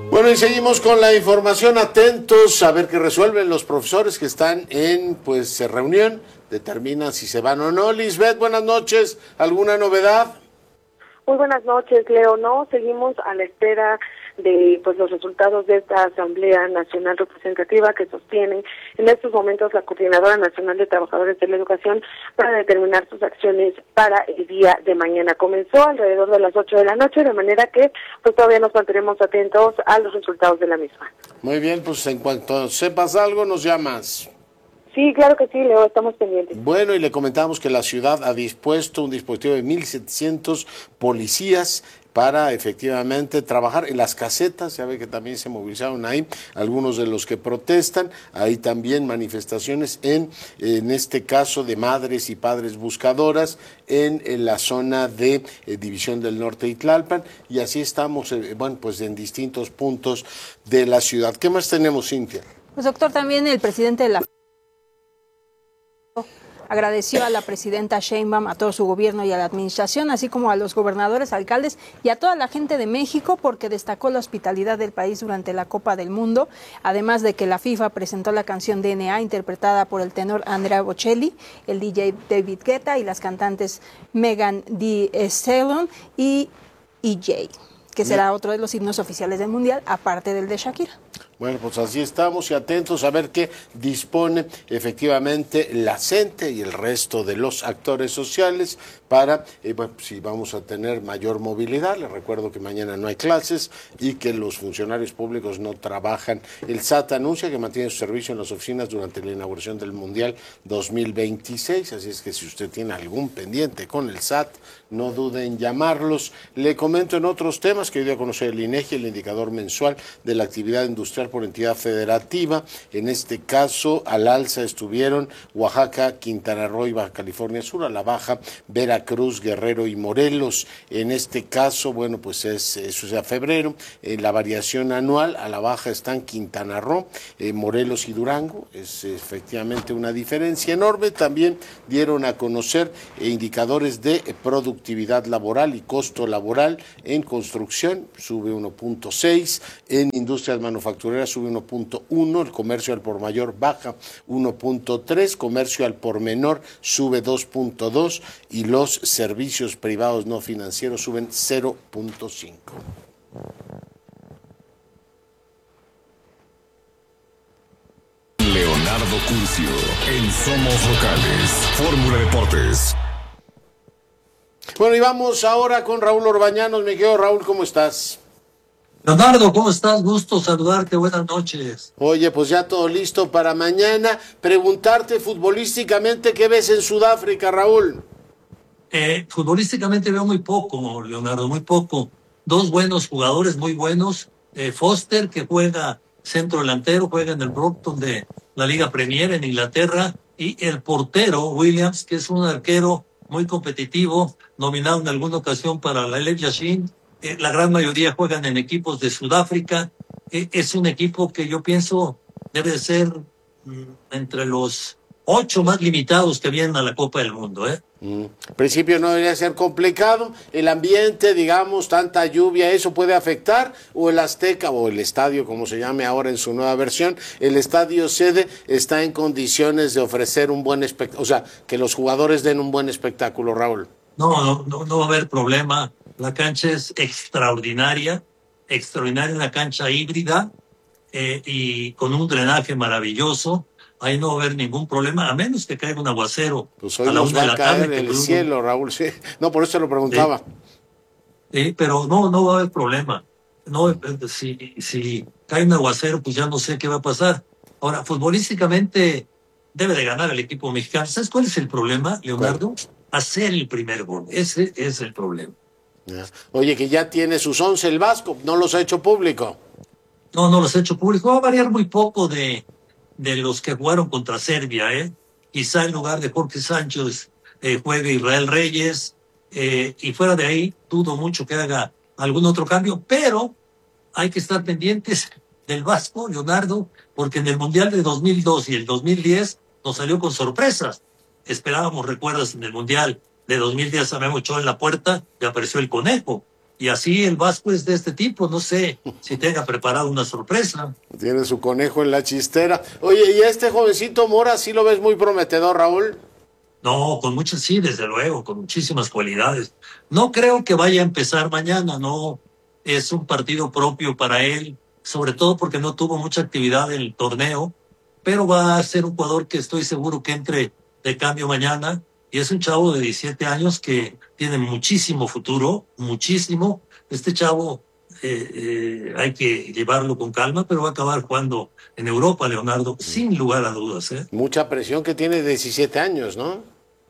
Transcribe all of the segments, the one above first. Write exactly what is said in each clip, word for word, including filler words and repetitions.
Bueno, y seguimos con la información, atentos a ver qué resuelven los profesores que están en pues reunión, determinan si se van o no. Lisbeth, buenas noches, ¿alguna novedad? Muy buenas noches, Leo. No, seguimos a la espera de pues los resultados de esta Asamblea Nacional Representativa que sostiene en estos momentos la Coordinadora Nacional de Trabajadores de la Educación para determinar sus acciones para el día de mañana. Comenzó alrededor de las ocho de la noche, de manera que pues todavía nos mantendremos atentos a los resultados de la misma. Muy bien, pues en cuanto sepas algo nos llamas. Sí, claro que sí, Leo, estamos pendientes. Bueno, y le comentamos que la ciudad ha dispuesto un dispositivo de mil setecientos policías para efectivamente trabajar en las casetas. Ya ve que también se movilizaron ahí algunos de los que protestan. Hay también manifestaciones en, en este caso de madres y padres buscadoras en, en la zona de eh, División del Norte y Tlalpan, y así estamos, eh, bueno, pues en distintos puntos de la ciudad. ¿Qué más tenemos, Cintia? Pues doctor, también el presidente de la agradeció a la presidenta Sheinbaum, a todo su gobierno y a la administración, así como a los gobernadores, alcaldes y a toda la gente de México, porque destacó la hospitalidad del país durante la Copa del Mundo, además de que la FIFA presentó la canción D N A interpretada por el tenor Andrea Bocelli, el D J David Guetta y las cantantes Megan Thee Stallion y E J, que será otro de los himnos oficiales del Mundial, aparte del de Shakira. Bueno, pues así estamos y atentos a ver qué dispone efectivamente la CENTE y el resto de los actores sociales para, eh, bueno, si vamos a tener mayor movilidad. Les recuerdo que mañana no hay clases y que los funcionarios públicos no trabajan. El S A T anuncia que mantiene su servicio en las oficinas durante la inauguración del Mundial dos mil veintiséis, así es que si usted tiene algún pendiente con el S A T, no dude en llamarlos. Le comento en otros temas que hoy dio a conocer el INEGI, el indicador mensual de la actividad industrial por entidad federativa. En este caso, al alza estuvieron Oaxaca, Quintana Roo y Baja California Sur, a la baja Veracruz, Guerrero y Morelos. En este caso, bueno, pues es eso es a febrero. En la variación anual, a la baja están Quintana Roo, eh, Morelos y Durango. Es efectivamente una diferencia enorme. También dieron a conocer eh, indicadores de eh, productividad laboral y costo laboral en construcción, sube uno punto seis, en industrias manufactureras sube uno punto uno, el comercio al por mayor baja uno punto tres, comercio al por menor sube dos punto dos y los servicios privados no financieros suben cero punto cinco. Leonardo Curcio en Somos Locales, Fórmula Deportes. Bueno, y vamos ahora con Raúl Orbañanos. Mi querido Raúl, ¿cómo estás? Leonardo, ¿cómo estás? Gusto saludarte, buenas noches. Oye, pues ya todo listo para mañana. Preguntarte futbolísticamente, ¿qué ves en Sudáfrica, Raúl? Eh, futbolísticamente veo muy poco, Leonardo, muy poco. Dos buenos jugadores, muy buenos. Eh, Foster, que juega centro delantero, juega en el Brompton de la Liga Premier en Inglaterra. Y el portero, Williams, que es un arquero muy competitivo, nominado en alguna ocasión para la L F Yashin. Eh, la gran mayoría juegan en equipos de Sudáfrica. Eh, es un equipo que yo pienso debe ser mm, entre los ocho más limitados que vienen a la Copa del Mundo. ¿eh? Mm. En principio no debería ser complicado. El ambiente, digamos, tanta lluvia, ¿eso puede afectar? ¿O el Azteca, o el estadio, como se llame ahora en su nueva versión, el estadio sede está en condiciones de ofrecer un buen espectáculo? O sea, que los jugadores den un buen espectáculo, Raúl. No, no, no, no va a haber problema. La cancha es extraordinaria, extraordinaria, una cancha híbrida eh, y con un drenaje maravilloso. Ahí no va a haber ningún problema, a menos que caiga un aguacero. Pues hoy a la nos va a caer el cielo, Raúl, sí. No, por eso lo preguntaba. Sí, sí, pero no, no va a haber problema. No, si, si cae un aguacero, pues ya no sé qué va a pasar. Ahora, futbolísticamente debe de ganar el equipo mexicano. ¿Sabes cuál es el problema, Leonardo? ¿Cuál? Hacer el primer gol. Ese es el problema. Oye, que ya tiene sus once el Vasco, ¿no los ha hecho público? No, no los ha hecho público. Va a variar muy poco de, de los que jugaron contra Serbia, ¿eh? Quizá en lugar de Jorge Sánchez eh, juegue Israel Reyes, eh, y fuera de ahí dudo mucho que haga algún otro cambio, pero hay que estar pendientes del Vasco, Leonardo, porque en el Mundial de dos mil dos y el dos mil diez nos salió con sorpresas. Esperábamos, recuerdas, en el Mundial de dos mil diez a Memo Ochoa en la puerta y apareció el Conejo. Y así el Vasco es de este tipo, no sé si tenga preparado una sorpresa. Tiene su conejo en la chistera. Oye, ¿y a este jovencito Mora sí lo ves muy prometedor, Raúl? No, con muchas, sí, desde luego, con muchísimas cualidades. No creo que vaya a empezar mañana, no. Es un partido propio para él, sobre todo porque no tuvo mucha actividad en el torneo, pero va a ser un jugador que estoy seguro que entre de cambio mañana. Y es un chavo de diecisiete años que tiene muchísimo futuro, muchísimo. Este chavo eh, eh, hay que llevarlo con calma, pero va a acabar jugando en Europa, Leonardo, sin lugar a dudas, ¿eh? Mucha presión, que tiene diecisiete años, ¿no?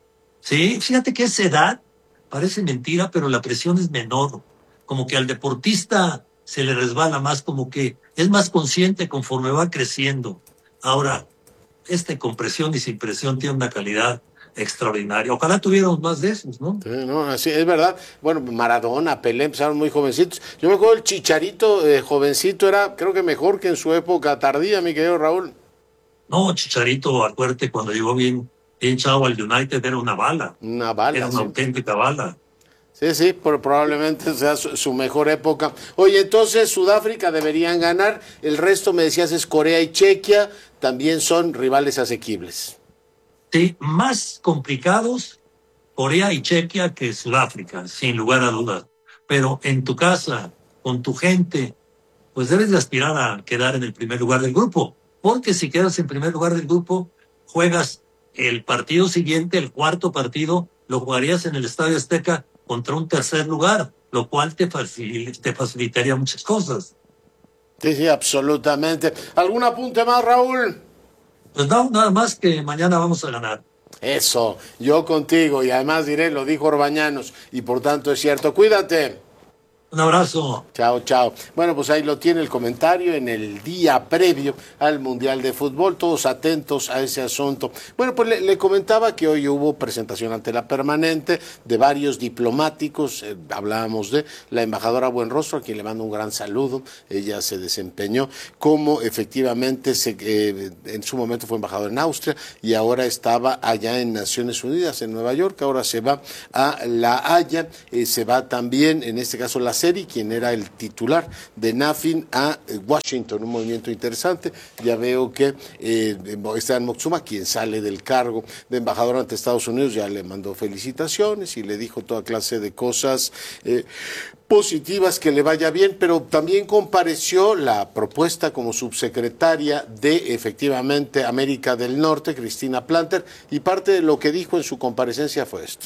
Sí, fíjate que esa edad parece mentira, pero la presión es menor. Como que al deportista se le resbala más, como que es más consciente conforme va creciendo. Ahora, este con presión y sin presión tiene una calidad extraordinaria. Ojalá tuviéramos más de esos, ¿no? Sí, no, así es verdad. Bueno, Maradona, Pelé empezaron muy jovencitos. Yo me acuerdo el Chicharito eh, jovencito era, creo que mejor que en su época tardía, mi querido Raúl. No, Chicharito, acuérdate, cuando llegó bien, bien chavo al United, era una bala. Una bala. Era una sí. auténtica bala. Sí, sí, pero probablemente sea su, su mejor época. Oye, entonces Sudáfrica deberían ganar. El resto, me decías, es Corea y Chequia. También son rivales asequibles. Sí, más complicados Corea y Chequia que Sudáfrica, sin lugar a dudas. Pero en tu casa, con tu gente, pues debes de aspirar a quedar en el primer lugar del grupo. Porque si quedas en primer lugar del grupo, juegas el partido siguiente, el cuarto partido, lo jugarías en el Estadio Azteca contra un tercer lugar, lo cual te, facil- te facilitaría muchas cosas. Sí, sí, absolutamente. ¿Algún apunte más, Raúl? Pues no, nada más que mañana vamos a ganar. Eso, yo contigo, y además diré, lo dijo Orbañanos, y por tanto es cierto. Cuídate. Un abrazo. Chao, chao. Bueno, pues ahí lo tiene el comentario en el día previo al Mundial de Fútbol, todos atentos a ese asunto. Bueno, pues le, le comentaba que hoy hubo presentación ante la permanente de varios diplomáticos, eh, hablábamos de la embajadora Buenrostro, a quien le mando un gran saludo. Ella se desempeñó como efectivamente se, eh, en su momento fue embajadora en Austria y ahora estaba allá en Naciones Unidas, en Nueva York. Ahora se va a La Haya, eh, se va también, en este caso, la Seri, quien era el titular de NAFIN, a Washington, un movimiento interesante. Ya veo que eh, Esteban Moctezuma, quien sale del cargo de embajador ante Estados Unidos, ya le mandó felicitaciones y le dijo toda clase de cosas eh, positivas, que le vaya bien, pero también compareció la propuesta como subsecretaria de, efectivamente, América del Norte, Cristina Planter, y parte de lo que dijo en su comparecencia fue esto.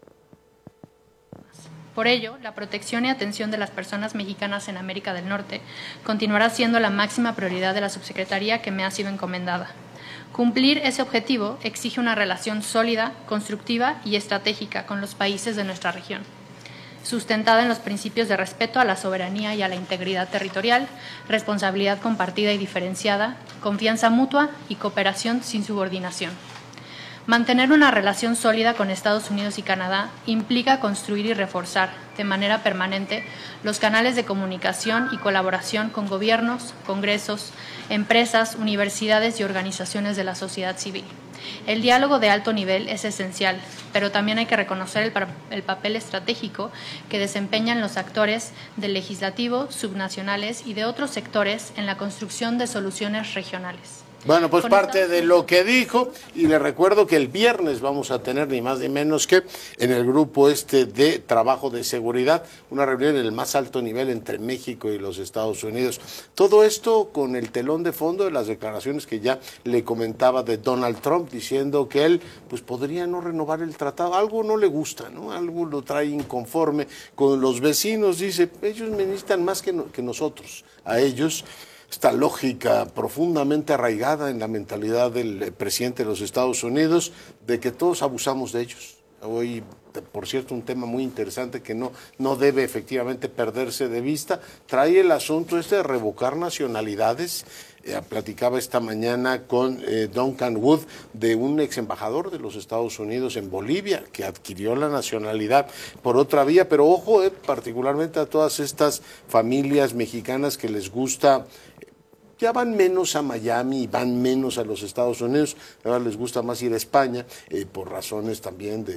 Por ello, la protección y atención de las personas mexicanas en América del Norte continuará siendo la máxima prioridad de la subsecretaría que me ha sido encomendada. Cumplir ese objetivo exige una relación sólida, constructiva y estratégica con los países de nuestra región, sustentada en los principios de respeto a la soberanía y a la integridad territorial, responsabilidad compartida y diferenciada, confianza mutua y cooperación sin subordinación. Mantener una relación sólida con Estados Unidos y Canadá implica construir y reforzar de manera permanente los canales de comunicación y colaboración con gobiernos, congresos, empresas, universidades y organizaciones de la sociedad civil. El diálogo de alto nivel es esencial, pero también hay que reconocer el, el papel estratégico que desempeñan los actores del legislativo, subnacionales y de otros sectores en la construcción de soluciones regionales. Bueno, pues Con parte esta... de lo que dijo, y le recuerdo que el viernes vamos a tener ni más ni menos que en el grupo este de trabajo de seguridad, una reunión en el más alto nivel entre México y los Estados Unidos. Todo esto con el telón de fondo de las declaraciones que ya le comentaba de Donald Trump, diciendo que él pues podría no renovar el tratado. Algo no le gusta, ¿no? Algo lo trae inconforme con los vecinos. Dice, ellos me necesitan más que, no, que nosotros, a ellos. Esta lógica profundamente arraigada en la mentalidad del presidente de los Estados Unidos de que todos abusamos de ellos. Hoy, por cierto, un tema muy interesante que no, no debe efectivamente perderse de vista, trae el asunto este de revocar nacionalidades. Eh, platicaba esta mañana con eh, Duncan Wood, de un ex embajador de los Estados Unidos en Bolivia, que adquirió la nacionalidad por otra vía, pero ojo, eh, particularmente a todas estas familias mexicanas que les gusta, ya van menos a Miami y van menos a los Estados Unidos, ahora les gusta más ir a España, eh, por razones también de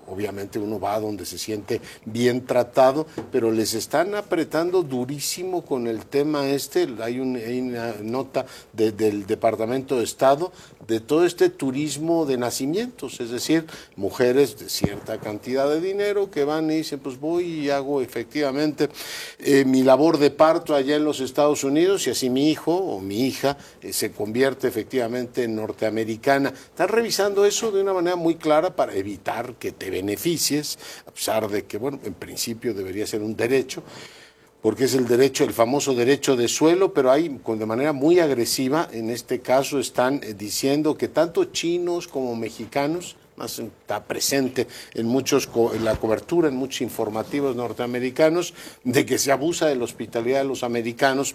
obviamente uno va donde se siente bien tratado, pero les están apretando durísimo con el tema este. Hay, un, hay una nota de, del Departamento de Estado de todo este turismo de nacimientos, es decir, mujeres de cierta cantidad de dinero que van y dicen, pues voy y hago efectivamente eh, mi labor de parto allá en los Estados Unidos y así mi hijo o mi hija eh, se convierte efectivamente en norteamericana. Están revisando eso de una manera muy clara para evitar que te beneficies, a pesar de que, bueno, en principio debería ser un derecho, porque es el derecho, el famoso derecho de suelo, pero hay de manera muy agresiva, en este caso están diciendo que tanto chinos como mexicanos, más está presente en muchos en la cobertura, en muchos informativos norteamericanos, de que se abusa de la hospitalidad de los americanos,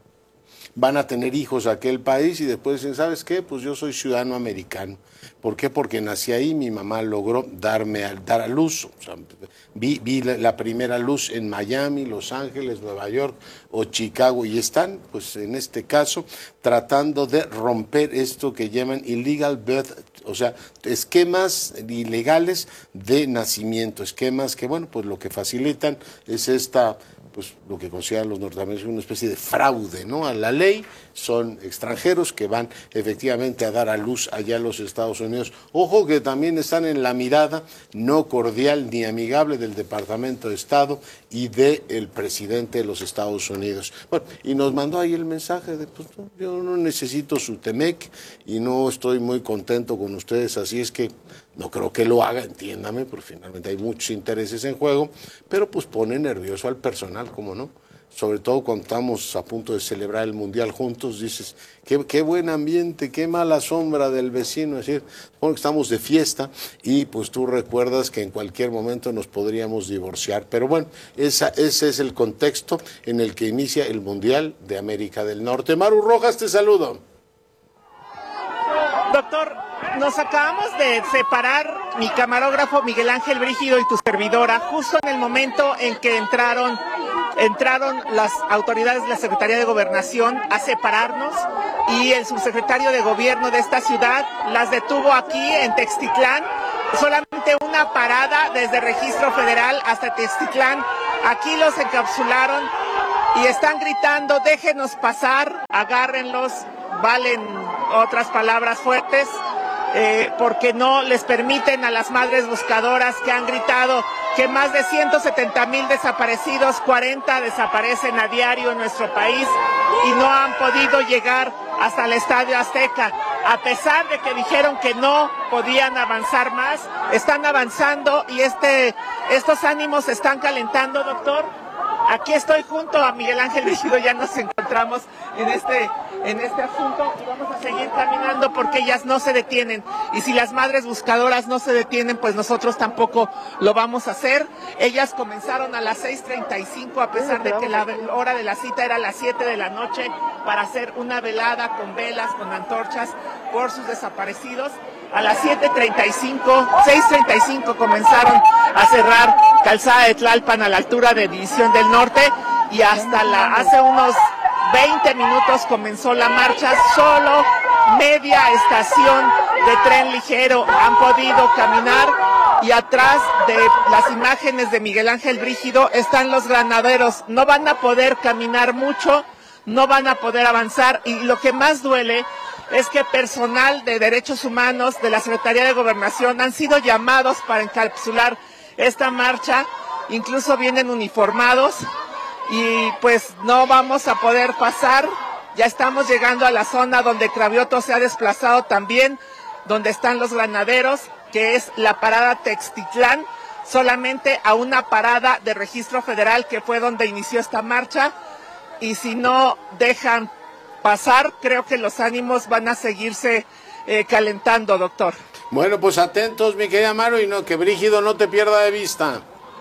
van a tener hijos a aquel país y después dicen, ¿sabes qué? Pues yo soy ciudadano americano. ¿Por qué? Porque nací ahí, mi mamá logró darme a, dar a luz. O sea, vi vi la, la primera luz en Miami, Los Ángeles, Nueva York o Chicago y están, pues en este caso, tratando de romper esto que llaman illegal birth, o sea, esquemas ilegales de nacimiento, esquemas que, bueno, pues lo que facilitan es esta, pues lo que consideran los norteamericanos una especie de fraude, ¿no?, a la ley. Son extranjeros que van efectivamente a dar a luz allá en los Estados Unidos. Ojo que también están en la mirada no cordial ni amigable del Departamento de Estado y del presidente de los Estados Unidos. Bueno, y nos mandó ahí el mensaje de, pues no, yo no necesito su Temec y no estoy muy contento con ustedes, así es que no creo que lo haga, entiéndame, porque finalmente hay muchos intereses en juego, pero pues pone nervioso al personal, ¿cómo no? Sobre todo cuando estamos a punto de celebrar el Mundial juntos, dices, qué, qué buen ambiente, qué mala sombra del vecino, es decir, supongo que estamos de fiesta y pues tú recuerdas que en cualquier momento nos podríamos divorciar, pero bueno, esa, ese es el contexto en el que inicia el Mundial de América del Norte. Maru Rojas, te saludo. Doctor, nos acabamos de separar mi camarógrafo Miguel Ángel Brígido y tu servidora justo en el momento en que entraron entraron las autoridades de la Secretaría de Gobernación a separarnos y el subsecretario de Gobierno de esta ciudad las detuvo aquí en Textitlán. Solamente una parada desde Registro Federal hasta Textitlán. Aquí los encapsularon y están gritando, déjenos pasar, agárrenlos, valen otras palabras fuertes, eh, porque no les permiten a las madres buscadoras que han gritado que más de ciento setenta mil desaparecidos, cuarenta desaparecen a diario en nuestro país y no han podido llegar hasta el Estadio Azteca. A pesar de que dijeron que no podían avanzar más, están avanzando y este, estos ánimos se están calentando, doctor. Aquí estoy junto a Miguel Ángel Brígido, ya nos encontramos en este, en este asunto y vamos a seguir caminando porque ellas no se detienen. Y si las madres buscadoras no se detienen, pues nosotros tampoco lo vamos a hacer. Ellas comenzaron a las seis treinta y cinco, a pesar de que la hora de la cita era las siete de la noche, para hacer una velada con velas, con antorchas por sus desaparecidos. A las siete treinta y cinco, seis treinta y cinco comenzaron a cerrar Calzada de Tlalpan a la altura de División del Norte y hasta la, hace unos veinte minutos comenzó la marcha. Solo media estación de tren ligero han podido caminar y atrás de las imágenes de Miguel Ángel Brígido están los granaderos. No van a poder caminar mucho, no van a poder avanzar y lo que más duele es que personal de derechos humanos de la Secretaría de Gobernación han sido llamados para encapsular esta marcha, incluso vienen uniformados y pues no vamos a poder pasar. Ya estamos llegando a la zona donde Cravioto se ha desplazado también, donde están los granaderos, que es la parada Textitlán, solamente a una parada de Registro Federal, que fue donde inició esta marcha, y si no dejan pasar, creo que los ánimos van a seguirse eh, calentando, doctor. Bueno, pues atentos, mi querida Maru, y no, que Brígido no te pierda de vista.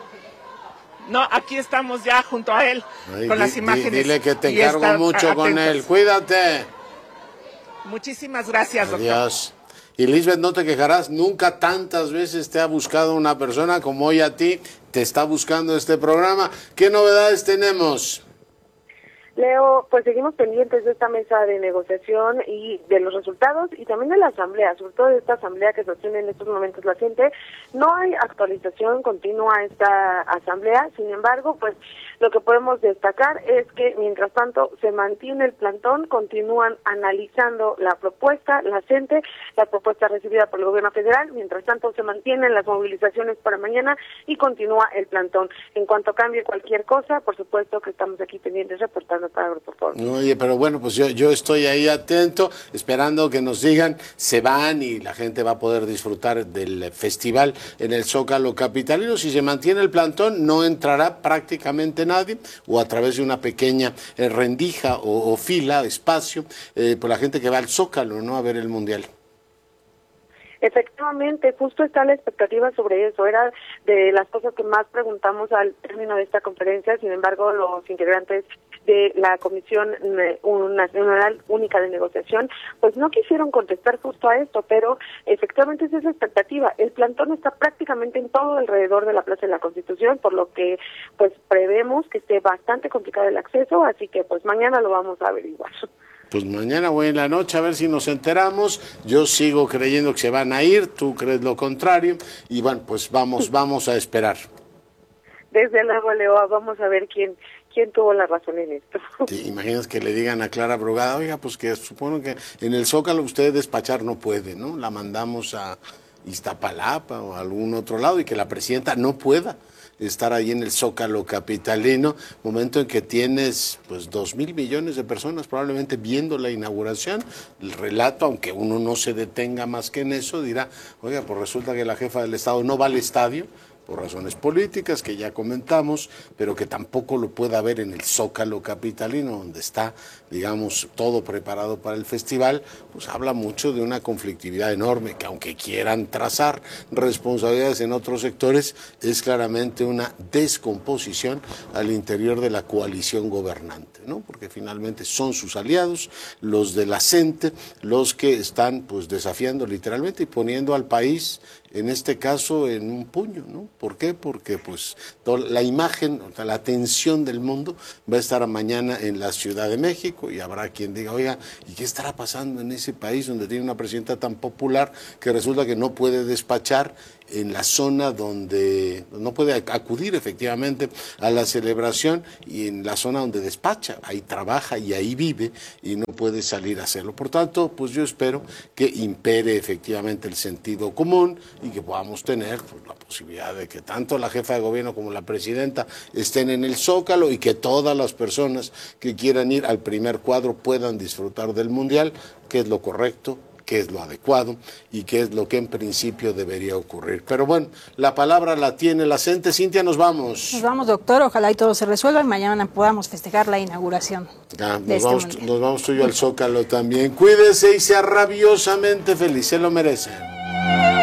No, aquí estamos ya junto a él, Ay, con di, las imágenes. Di, dile que te encargo mucho atentos. Con él, cuídate. Muchísimas gracias, doctor. Adiós. Y Lisbeth, no te quejarás, nunca tantas veces te ha buscado una persona como hoy a ti te está buscando este programa. ¿Qué novedades tenemos? Leo, pues seguimos pendientes de esta mesa de negociación y de los resultados y también de la asamblea, sobre todo de esta asamblea que sostiene en estos momentos la gente. No hay actualización continua a esta asamblea, sin embargo, pues lo que podemos destacar es que mientras tanto se mantiene el plantón, continúan analizando la propuesta, la gente, la propuesta recibida por el gobierno federal, mientras tanto se mantienen las movilizaciones para mañana y continúa el plantón. En cuanto cambie cualquier cosa, por supuesto que estamos aquí pendientes reportando para Grupo Fórmula. Oye, pero bueno, pues yo, yo estoy ahí atento, esperando que nos digan, se van y la gente va a poder disfrutar del festival en el Zócalo capitalino. Si se mantiene el plantón, no entrará prácticamente nadie, o a través de una pequeña eh, rendija o, o fila, espacio, eh, por la gente que va al Zócalo, ¿no?, a ver el Mundial. Efectivamente, justo está la expectativa sobre eso, era de las cosas que más preguntamos al término de esta conferencia. Sin embargo, los integrantes de la Comisión Nacional Única de Negociación, pues no quisieron contestar justo a esto, pero efectivamente esa es la expectativa. El plantón está prácticamente en todo alrededor de la Plaza de la Constitución, por lo que pues prevemos que esté bastante complicado el acceso, así que pues mañana lo vamos a averiguar. Pues mañana voy en la noche a ver si nos enteramos. Yo sigo creyendo que se van a ir, tú crees lo contrario, y bueno, pues vamos, vamos a esperar. Desde luego, Leo, vamos a ver quién quién tuvo la razón en esto. ¿Te imaginas que le digan a Clara Brugada, oiga, pues que supongo que en el Zócalo usted despachar no puede, ¿no? La mandamos a Iztapalapa o a algún otro lado y que la presidenta no pueda estar ahí en el Zócalo capitalino, momento en que tienes pues dos mil millones de personas probablemente viendo la inauguración. El relato, aunque uno no se detenga más que en eso, dirá, oiga, pues resulta que la jefa del Estado no va al estadio por razones políticas que ya comentamos, pero que tampoco lo pueda ver en el Zócalo capitalino, donde está, digamos, todo preparado para el festival. Pues habla mucho de una conflictividad enorme, que aunque quieran trazar responsabilidades en otros sectores, es claramente una descomposición al interior de la coalición gobernante, ¿no? Porque finalmente son sus aliados, los de la CENTE, los que están pues desafiando literalmente y poniendo al país, en este caso, en un puño, ¿no? ¿Por qué? Porque pues la imagen, la atención del mundo va a estar mañana en la Ciudad de México y habrá quien diga, oiga, ¿y qué estará pasando en ese país donde tiene una presidenta tan popular que resulta que no puede despachar en la zona donde no puede acudir efectivamente a la celebración, y en la zona donde despacha, ahí trabaja y ahí vive y no puede salir a hacerlo? Por tanto, pues yo espero que impere efectivamente el sentido común y que podamos tener pues, la posibilidad de que tanto la jefa de gobierno como la presidenta estén en el Zócalo y que todas las personas que quieran ir al primer cuadro puedan disfrutar del Mundial, que es lo correcto, qué es lo adecuado y qué es lo que en principio debería ocurrir. Pero bueno, la palabra la tiene la CENTE. Cintia, nos vamos. Nos vamos, doctor. Ojalá y todo se resuelva y mañana podamos festejar la inauguración. Ya, nos, de este vamos, nos vamos tú y yo al Zócalo también. Cuídese y sea rabiosamente feliz. Se lo merece.